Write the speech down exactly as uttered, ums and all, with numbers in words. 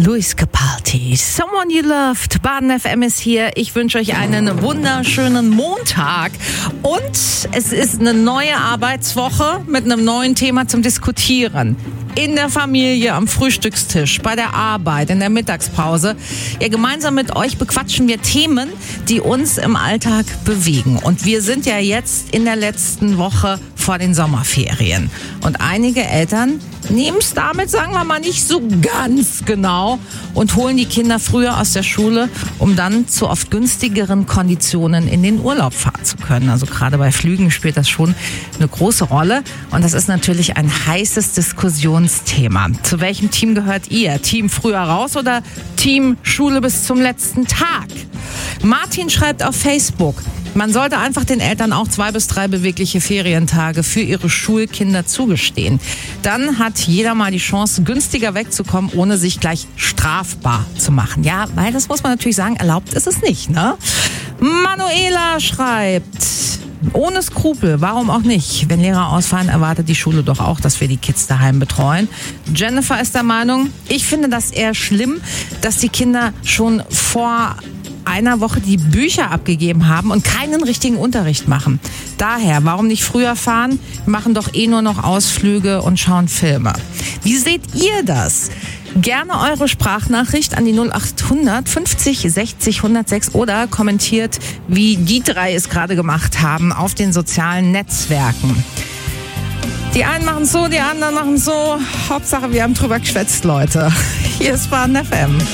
Luis Capaldi, Someone You Loved. Baden F M ist hier. Ich wünsche euch einen wunderschönen Montag. Und es ist eine neue Arbeitswoche mit einem neuen Thema zum Diskutieren. In der Familie, am Frühstückstisch, bei der Arbeit, in der Mittagspause. Ja, gemeinsam mit euch bequatschen wir Themen, die uns im Alltag bewegen. Und wir sind ja jetzt in der letzten Woche vor den Sommerferien. Und einige Eltern nehmen es damit, sagen wir mal, nicht so ganz genau und holen die Kinder früher aus der Schule, um dann zu oft günstigeren Konditionen in den Urlaub fahren zu können. Also gerade bei Flügen spielt das schon eine große Rolle. Und das ist natürlich ein heißes Diskussionsthema. Zu welchem Team gehört ihr? Team früher raus oder Team Schule bis zum letzten Tag? Martin schreibt auf Facebook: Man sollte einfach den Eltern auch zwei bis drei bewegliche Ferientage für ihre Schulkinder zugestehen. Dann hat jeder mal die Chance, günstiger wegzukommen, ohne sich gleich strafbar zu machen. Ja, weil das muss man natürlich sagen, erlaubt ist es nicht, ne? Manuela schreibt: Ohne Skrupel, warum auch nicht? Wenn Lehrer ausfallen, erwartet die Schule doch auch, dass wir die Kids daheim betreuen. Jennifer ist der Meinung, ich finde das eher schlimm, dass die Kinder schon vor einer Woche die Bücher abgegeben haben und keinen richtigen Unterricht machen. Daher, warum nicht früher fahren? Wir machen doch eh nur noch Ausflüge und schauen Filme. Wie seht ihr das? Gerne eure Sprachnachricht an die null acht hundert fünfzig sechzig hundertsechs oder kommentiert, wie die drei es gerade gemacht haben, auf den sozialen Netzwerken. Die einen machen so, die anderen machen so. Hauptsache, wir haben drüber geschwätzt, Leute. Hier ist Baden F M.